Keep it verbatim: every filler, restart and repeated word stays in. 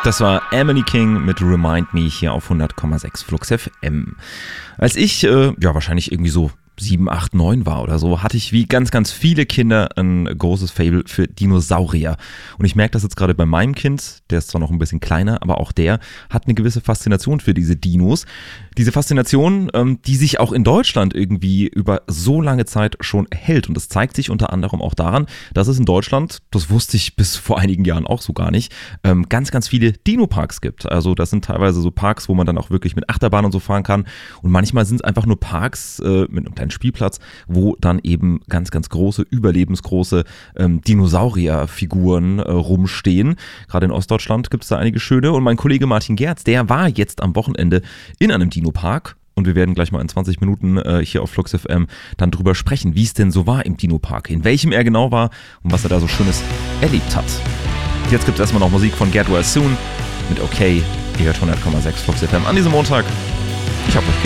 Das war Emily King mit Remind Me hier auf hundert Komma sechs Flux F M. Als ich, äh, ja wahrscheinlich irgendwie so sieben, acht, neun war oder so, hatte ich wie ganz, ganz viele Kinder ein großes Faible für Dinosaurier. Und ich merke das jetzt gerade bei meinem Kind, der ist zwar noch ein bisschen kleiner, aber auch der hat eine gewisse Faszination für diese Dinos. Diese Faszination, ähm, die sich auch in Deutschland irgendwie über so lange Zeit schon hält. Und das zeigt sich unter anderem auch daran, dass es in Deutschland, das wusste ich bis vor einigen Jahren auch so gar nicht, ähm, ganz, ganz viele Dino-Parks gibt. Also das sind teilweise so Parks, wo man dann auch wirklich mit Achterbahn und so fahren kann. Und manchmal sind es einfach nur Parks äh, mit einem kleinen Spielplatz, wo dann eben ganz, ganz große, überlebensgroße ähm, Dinosaurierfiguren äh, rumstehen. Gerade in Ostdeutschland gibt es da einige schöne. Und mein Kollege Martin Gerz, der war jetzt am Wochenende in einem Dino-Park. Und wir werden gleich mal in zwanzig Minuten äh, hier auf Flux F M dann drüber sprechen, wie es denn so war im Dino-Park, in welchem er genau war und was er da so Schönes erlebt hat. Jetzt gibt es erstmal noch Musik von Get Well Soon mit Okay. Ihr hört hundert Komma sechs Flux F M an diesem Montag. Ich hoffe, euch